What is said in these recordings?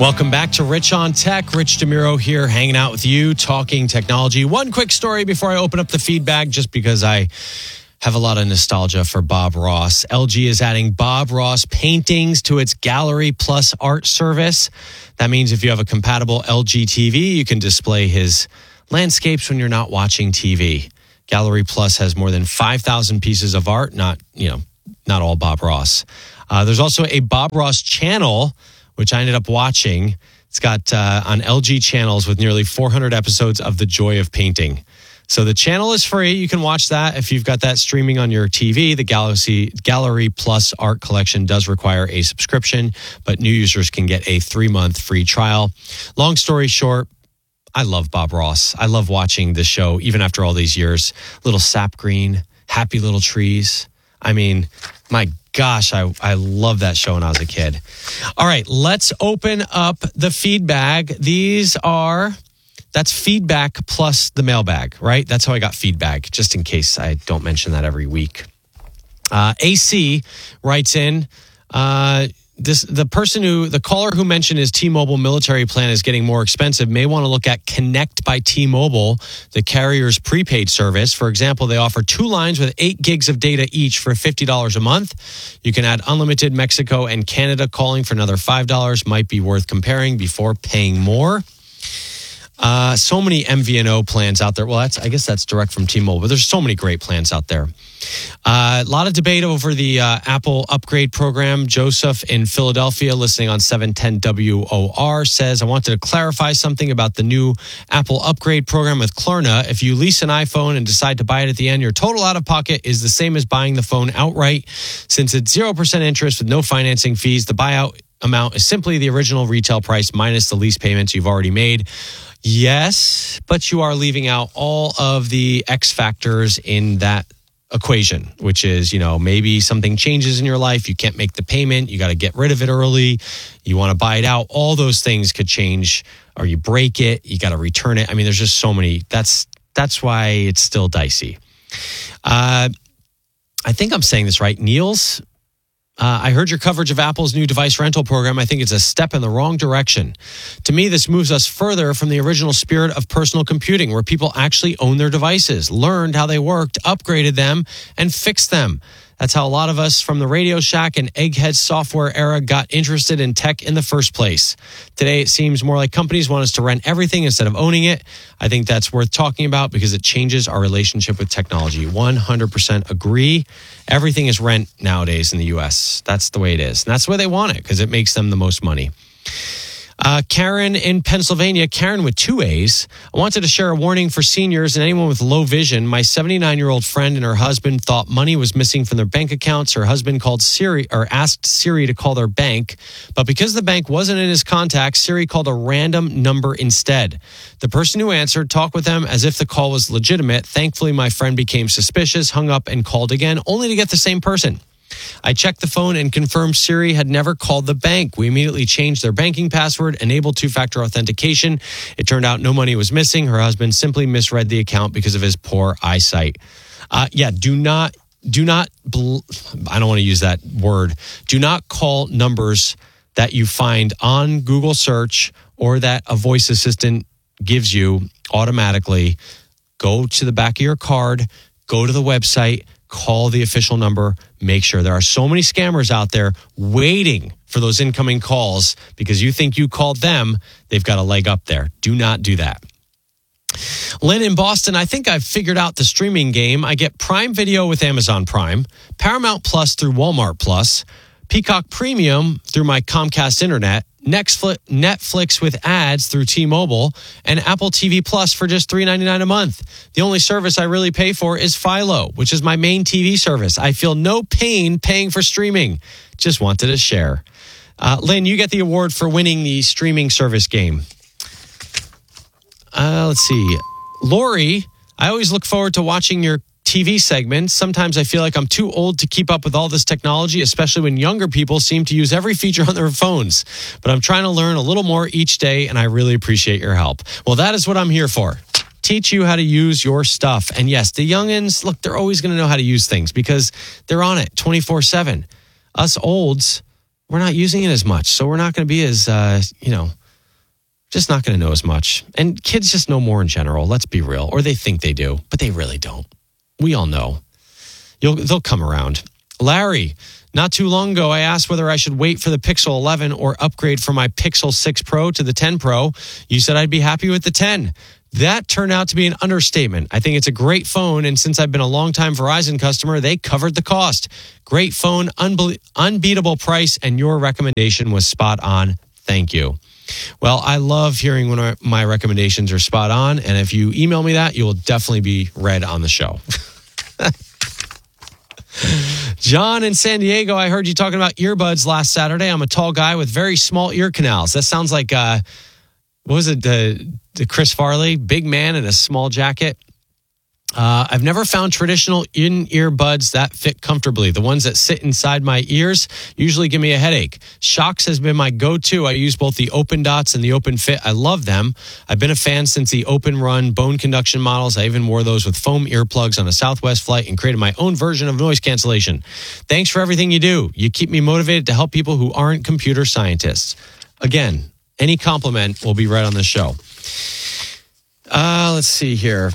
Welcome back to Rich on Tech. Rich DeMuro here, hanging out with you, talking technology. One quick story before I open up the feedback, just because I have a lot of nostalgia for Bob Ross. LG is adding Bob Ross paintings to its Gallery Plus art service. That means if you have a compatible LG TV, you can display his landscapes when you're not watching TV. Gallery Plus has more than 5,000 pieces of art, not all Bob Ross. There's also a Bob Ross channel, which I ended up watching. It's got on LG channels with nearly 400 episodes of The Joy of Painting. So the channel is free. You can watch that if you've got that streaming on your TV. The Gallery Plus art collection does require a subscription, but new users can get a 3-month free trial. Long story short, I love Bob Ross. I love watching this show, even after all these years. Little Sap Green, Happy Little Trees. I mean, my gosh, I love that show when I was a kid. All right, let's open up the feedback. That's feedback plus the mailbag, right? That's how I got feedback, just in case I don't mention that every week. AC writes in, the caller who mentioned his T-Mobile military plan is getting more expensive may want to look at Connect by T-Mobile, the carrier's prepaid service. For example, they offer 2 lines with 8 gigs of data each for $50 a month. You can add unlimited Mexico and Canada calling for another $5. Might be worth comparing before paying more. So many MVNO plans out there. Well, I guess that's direct from T-Mobile, but there's so many great plans out there. A lot of debate over the Apple upgrade program. Joseph in Philadelphia, listening on 710 WOR, says, I wanted to clarify something about the new Apple upgrade program with Klarna. If you lease an iPhone and decide to buy it at the end, your total out-of-pocket is the same as buying the phone outright. Since it's 0% interest with no financing fees, the buyout amount is simply the original retail price minus the lease payments you've already made. Yes, but you are leaving out all of the X factors in that equation, which is, maybe something changes in your life. You can't make the payment. You got to get rid of it early. You want to buy it out. All those things could change, or you break it. You got to return it. I mean, there's just so many. That's why it's still dicey. I think I'm saying this right. Niels, I heard your coverage of Apple's new device rental program. I think it's a step in the wrong direction. To me, this moves us further from the original spirit of personal computing, where people actually own their devices, learned how they worked, upgraded them, and fixed them. That's how a lot of us from the Radio Shack and Egghead software era got interested in tech in the first place. Today, it seems more like companies want us to rent everything instead of owning it. I think that's worth talking about because it changes our relationship with technology. 100% agree. Everything is rent nowadays in the U.S. That's the way it is. And that's the way they want it because it makes them the most money. Karen in Pennsylvania, Karen with 2 A's. I wanted to share a warning for seniors and anyone with low vision. My 79-year-old friend and her husband thought money was missing from their bank accounts. Her husband asked Siri to call their bank, but because the bank wasn't in his contacts, Siri called a random number instead. The person who answered talked with them as if the call was legitimate. Thankfully, my friend became suspicious, hung up, and called again, only to get the same person. I checked the phone and confirmed Siri had never called the bank. We immediately changed their banking password, enabled 2-factor authentication. It turned out no money was missing. Her husband simply misread the account because of his poor eyesight. Do not, I don't want to use that word. Do not call numbers that you find on Google search or that a voice assistant gives you automatically. Go to the back of your card, go to the website, call the official number, make sure. There are so many scammers out there waiting for those incoming calls because you think you called them. They've got a leg up there. Do not do that. Lynn in Boston, I think I've figured out the streaming game. I get Prime Video with Amazon Prime, Paramount Plus through Walmart Plus, Peacock Premium through my Comcast Internet, Netflix with ads through T-Mobile, and Apple TV Plus for just $3.99 a month. The only service I really pay for is Philo, which is my main TV service. I feel no pain paying for streaming. Just wanted to share. Lynn, you get the award for winning the streaming service game. Let's see. Lori, I always look forward to watching your TV segments. Sometimes I feel like I'm too old to keep up with all this technology, especially when younger people seem to use every feature on their phones. But I'm trying to learn a little more each day, and I really appreciate your help. Well, that is what I'm here for. Teach you how to use your stuff. And yes, the youngins, look, they're always going to know how to use things because they're on it 24/7. Us olds, we're not using it as much. So we're not going to be as, just not going to know as much. And kids just know more in general. Let's be real. Or they think they do, but they really don't. We all know. They'll come around. Larry, not too long ago, I asked whether I should wait for the Pixel 11 or upgrade from my Pixel 6 Pro to the 10 Pro. You said I'd be happy with the 10. That turned out to be an understatement. I think it's a great phone, and since I've been a longtime Verizon customer, they covered the cost. Great phone, unbeatable price, and your recommendation was spot on. Thank you. Well, I love hearing when my recommendations are spot on, and if you email me that, you will definitely be read on the show. John in San Diego, I heard you talking about earbuds last Saturday. I'm a tall guy with very small ear canals. That sounds like, what was it, the Chris Farley, big man in a small jacket. I've never found traditional in-ear buds that fit comfortably. The ones that sit inside my ears usually give me a headache. Shokz has been my go-to. I use both the Open Dots and the Open Fit. I love them. I've been a fan since the Open Run bone conduction models. I even wore those with foam earplugs on a Southwest flight and created my own version of noise cancellation. Thanks for everything you do. You keep me motivated to help people who aren't computer scientists. Again, any compliment will be read on the show. Let's see here.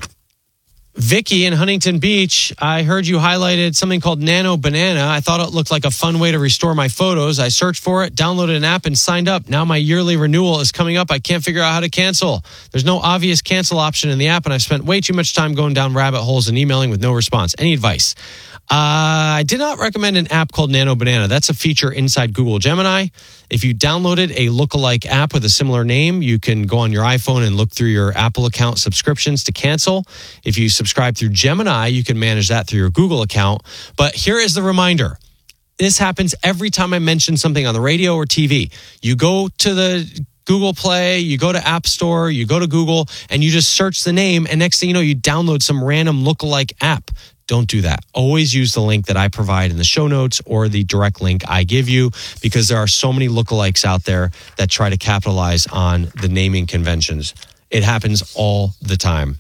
Vicky in Huntington Beach, I heard you highlighted something called Nano Banana. I thought it looked like a fun way to restore my photos. I searched for it, downloaded an app, and signed up. Now my yearly renewal is coming up. I can't figure out how to cancel. There's no obvious cancel option in the app, and I've spent way too much time going down rabbit holes and emailing with no response. Any advice? I did not recommend an app called Nano Banana. That's a feature inside Google Gemini. If you downloaded a lookalike app with a similar name, you can go on your iPhone and look through your Apple account subscriptions to cancel. If you subscribe through Gemini, you can manage that through your Google account. But here is the reminder. This happens every time I mention something on the radio or TV. You go to the Google Play, you go to App Store, you go to Google, and you just search the name, and next thing you know, you download some random lookalike app. Don't do that. Always use the link that I provide in the show notes or the direct link I give you, because there are so many lookalikes out there that try to capitalize on the naming conventions. It happens all the time.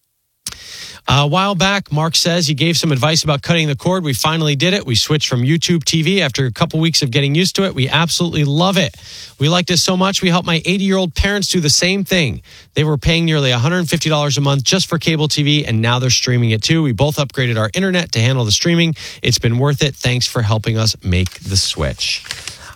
A while back, Mark says he gave some advice about cutting the cord. We finally did it. We switched from YouTube TV after a couple weeks of getting used to it. We absolutely love it. We liked it so much, we helped my 80-year-old parents do the same thing. They were paying nearly $150 a month just for cable TV, and now they're streaming it too. We both upgraded our internet to handle the streaming. It's been worth it. Thanks for helping us make the switch.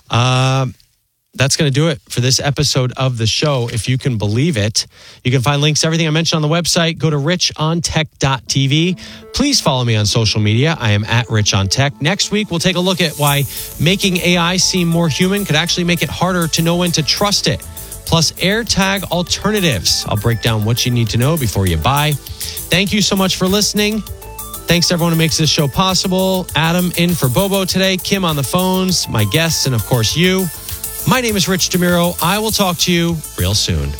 That's going to do it for this episode of the show, if you can believe it. You can find links to everything I mentioned on the website. Go to richontech.tv. Please follow me on social media. I am at richontech. Next week, we'll take a look at why making AI seem more human could actually make it harder to know when to trust it. Plus AirTag alternatives. I'll break down what you need to know before you buy. Thank you so much for listening. Thanks to everyone who makes this show possible. Adam in for Bobo today. Kim on the phones, my guests, and of course you. My name is Rich DeMuro. I will talk to you real soon.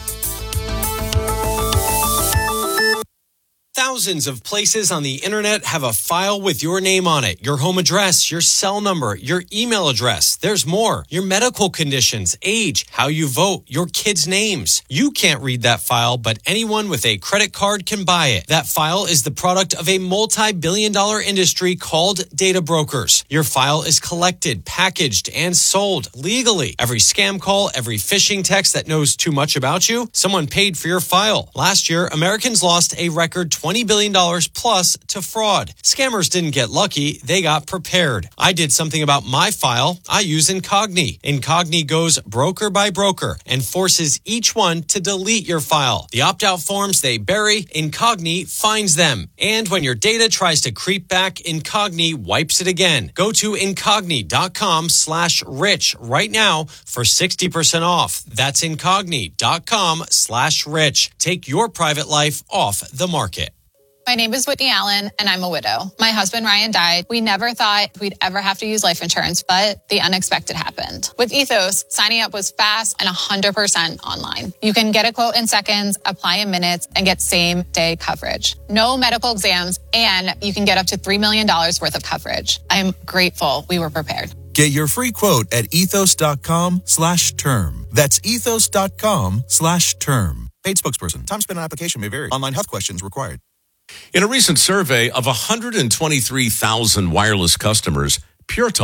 Thousands of places on the internet have a file with your name on it, your home address, your cell number, your email address. There's more. Your medical conditions, age, how you vote, your kids' names. You can't read that file, but anyone with a credit card can buy it. That file is the product of a multi-billion-dollar industry called data brokers. Your file is collected, packaged, and sold legally. Every scam call, every phishing text that knows too much about you, someone paid for your file. Last year, Americans lost a record $20 billion plus to fraud. Scammers didn't get lucky, they got prepared. I did something about my file. I use Incogni. Incogni goes broker by broker and forces each one to delete your file. The opt-out forms they bury, Incogni finds them. And when your data tries to creep back, Incogni wipes it again. Go to incogni.com/rich right now for 60% off. That's incogni.com/rich. Take your private life off the market. My name is Whitney Allen, and I'm a widow. My husband, Ryan, died. We never thought we'd ever have to use life insurance, but the unexpected happened. With Ethos, signing up was fast and 100% online. You can get a quote in seconds, apply in minutes, and get same-day coverage. No medical exams, and you can get up to $3 million worth of coverage. I'm grateful we were prepared. Get your free quote at ethos.com/term. That's ethos.com/term. Paid spokesperson. Time spent on application may vary. Online health questions required. In a recent survey of 123,000 wireless customers, Pure Talk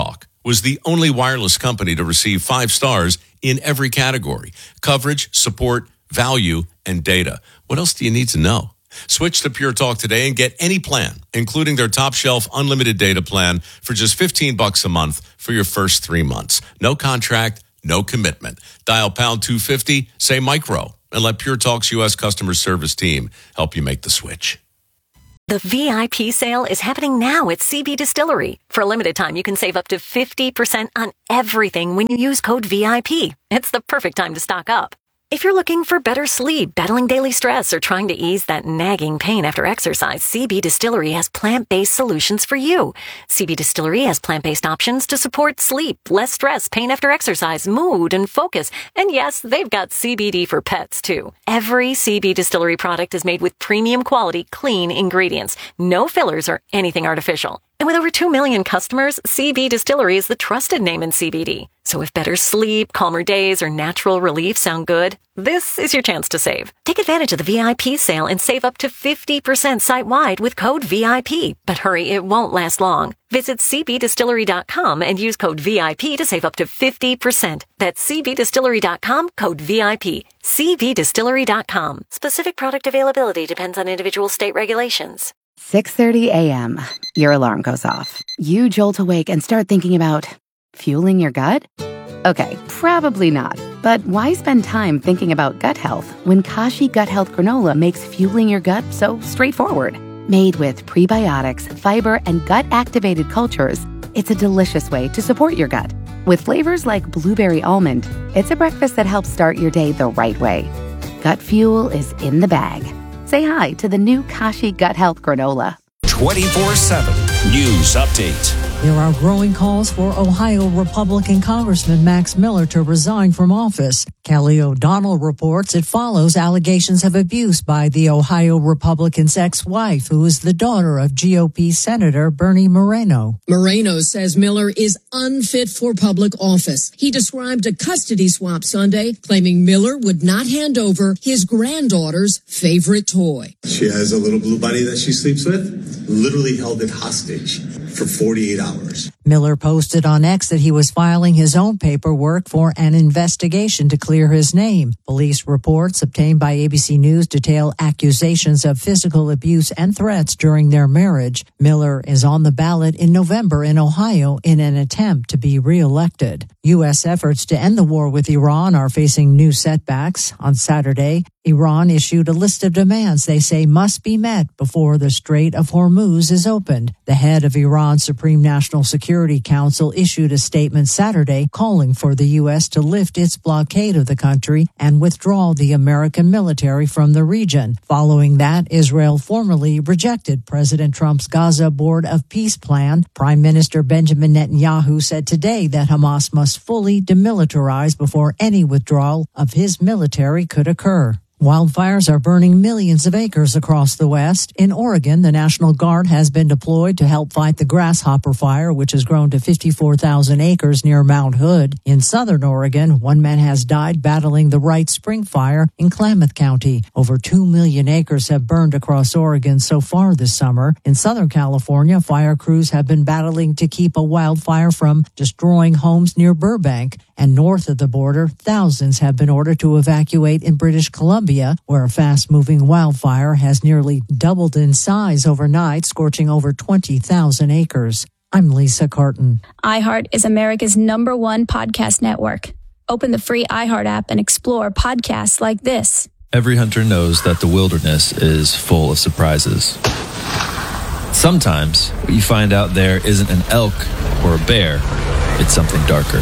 was the only wireless company to receive 5 stars in every category: coverage, support, value, and data. What else do you need to know? Switch to Pure Talk today and get any plan, including their top shelf unlimited data plan for just $15 a month for your first 3 months. No contract, no commitment. Dial pound 250, say micro, and let Pure Talk's U.S. customer service team help you make the switch. The VIP sale is happening now at CB Distillery. For a limited time, you can save up to 50% on everything when you use code VIP. It's the perfect time to stock up. If you're looking for better sleep, battling daily stress, or trying to ease that nagging pain after exercise, CB Distillery has plant-based solutions for you. CB Distillery has plant-based options to support sleep, less stress, pain after exercise, mood, and focus. And yes, they've got CBD for pets, too. Every CB Distillery product is made with premium quality, clean ingredients. No fillers or anything artificial. And with over 2 million customers, CB Distillery is the trusted name in CBD. So if better sleep, calmer days, or natural relief sound good, this is your chance to save. Take advantage of the VIP sale and save up to 50% site-wide with code VIP. But hurry, it won't last long. Visit cbdistillery.com and use code VIP to save up to 50%. That's cbdistillery.com, code VIP. cbdistillery.com. Specific product availability depends on individual state regulations. 6:30 a.m. Your alarm goes off. You jolt awake and start thinking about fueling your gut? Okay, probably not. But why spend time thinking about gut health when Kashi Gut Health Granola makes fueling your gut so straightforward? Made with prebiotics, fiber, and gut-activated cultures, it's a delicious way to support your gut. With flavors like blueberry almond, it's a breakfast that helps start your day the right way. Gut fuel is in the bag. Say hi to the new Kashi Gut Health Granola. 24/7 News Update. There are growing calls for Ohio Republican Congressman Max Miller to resign from office. Kelly O'Donnell reports it follows allegations of abuse by the Ohio Republican's ex-wife, who is the daughter of GOP Senator Bernie Moreno. Moreno says Miller is unfit for public office. He described a custody swap Sunday, claiming Miller would not hand over his granddaughter's favorite toy. She has a little blue bunny that she sleeps with, literally held it hostage for 48 hours. Miller posted on X that he was filing his own paperwork for an investigation to clear his name. Police reports obtained by ABC News detail accusations of physical abuse and threats during their marriage. Miller is on the ballot in November in Ohio in an attempt to be reelected. U.S. efforts to end the war with Iran are facing new setbacks. On Saturday, Iran issued a list of demands they say must be met before the Strait of Hormuz is opened. The head of Iran's Supreme National Security Council issued a statement Saturday calling for the U.S. to lift its blockade of the country and withdraw the American military from the region. Following that, Israel formally rejected President Trump's Gaza Board of Peace plan. Prime Minister Benjamin Netanyahu said today that Hamas must fully demilitarize before any withdrawal of his military could occur. Wildfires are burning millions of acres across the West. In Oregon, the National Guard has been deployed to help fight the grasshopper fire, which has grown to 54,000 acres near Mount Hood. In southern Oregon, one man has died battling the Wright Spring Fire in Klamath County. Over 2 million acres have burned across Oregon so far this summer. In Southern California, fire crews have been battling to keep a wildfire from destroying homes near Burbank. And north of the border, thousands have been ordered to evacuate in British Columbia, where a fast-moving wildfire has nearly doubled in size overnight, scorching over 20,000 acres. I'm Lisa Carton. iHeart is America's #1 podcast network. Open the free iHeart app and explore podcasts like this. Every hunter knows that the wilderness is full of surprises. Sometimes what you find out there isn't an elk or a bear, it's something darker.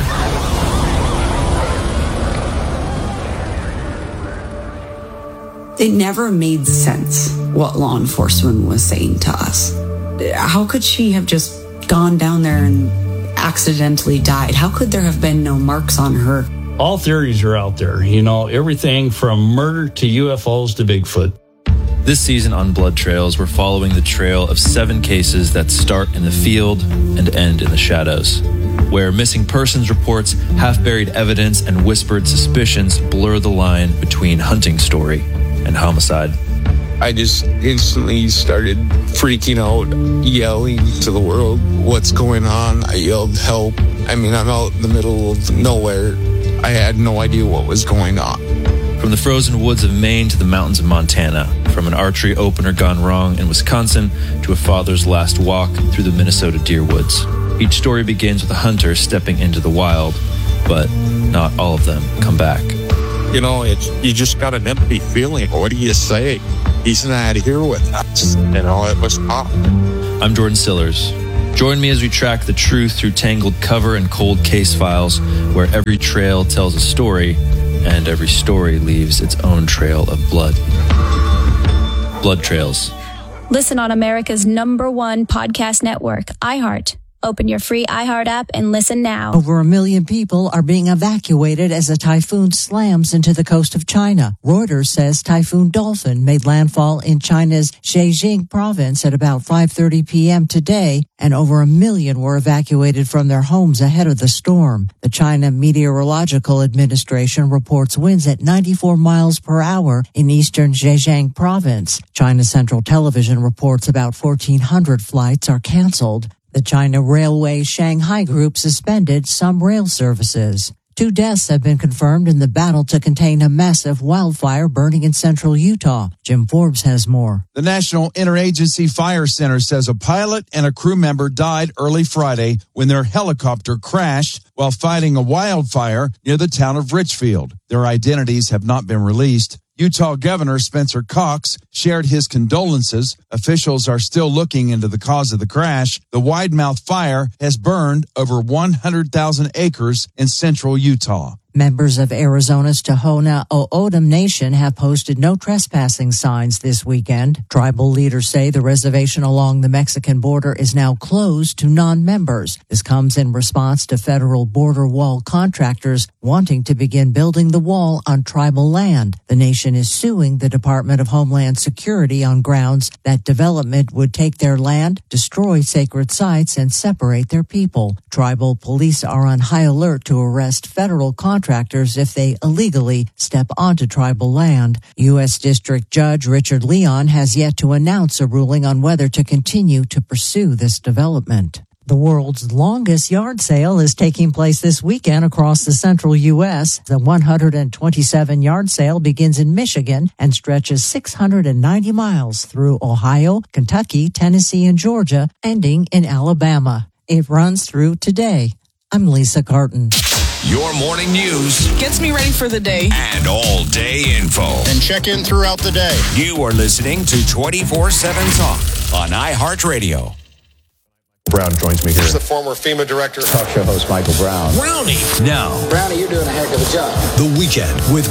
It never made sense what law enforcement was saying to us. How could she have just gone down there and accidentally died? How could there have been no marks on her? All theories are out there, everything from murder to UFOs to Bigfoot. This season on Blood Trails, we're following the trail of 7 cases that start in the field and end in the shadows, where missing persons reports, half-buried evidence, and whispered suspicions blur the line between hunting story and homicide. I just instantly started freaking out, yelling to the world, "What's going on?" I yelled, "Help, I mean, I'm out in the middle of nowhere. I had no idea what was going on. From the frozen woods of Maine to the mountains of Montana, from an archery opener gone wrong in Wisconsin to a father's last walk through the Minnesota deer woods. Each story begins with a hunter stepping into the wild, but not all of them come back. You know, you just got an empty feeling. What do you say? He's not here with us. You know, it was tough. I'm Jordan Sillers. Join me as we track the truth through tangled cover and cold case files, where every trail tells a story and every story leaves its own trail of blood. Blood Trails. Listen on America's #1 podcast network, iHeart. Open your free iHeart app and listen now. Over 1 million people are being evacuated as a typhoon slams into the coast of China. Reuters says Typhoon Dolphin made landfall in China's Zhejiang province at about 5:30 p.m. today, and over 1 million were evacuated from their homes ahead of the storm. The China Meteorological Administration reports winds at 94 miles per hour in eastern Zhejiang province. China Central Television reports about 1,400 flights are canceled. The China Railway Shanghai Group suspended some rail services. 2 deaths have been confirmed in the battle to contain a massive wildfire burning in central Utah. Jim Forbes has more. The National Interagency Fire Center says a pilot and a crew member died early Friday when their helicopter crashed while fighting a wildfire near the town of Richfield. Their identities have not been released. Utah Governor Spencer Cox shared his condolences. Officials are still looking into the cause of the crash. The Widemouth Fire has burned over 100,000 acres in central Utah. Members of Arizona's Tohono O'odham Nation have posted no trespassing signs this weekend. Tribal leaders say the reservation along the Mexican border is now closed to non-members. This comes in response to federal border wall contractors wanting to begin building the wall on tribal land. The nation is suing the Department of Homeland Security on grounds that development would take their land, destroy sacred sites, and separate their people. Tribal police are on high alert to arrest federal contractors if they illegally step onto tribal land. U.S. District Judge Richard Leon has yet to announce a ruling on whether to continue to pursue this development. The world's longest yard sale is taking place this weekend across the central U.S. The 127 yard sale begins in Michigan and stretches 690 miles through Ohio, Kentucky, Tennessee, and Georgia, ending in Alabama. It runs through today. I'm Lisa Carton. Your morning news gets me ready for the day and all-day info. And check in throughout the day. You are listening to 24/7 Talk on iHeartRadio. Brown joins me here. Here's the former FEMA director. Talk show host Michael Brown. Brownie. Now. Brownie, you're doing a heck of a job. The Weekend with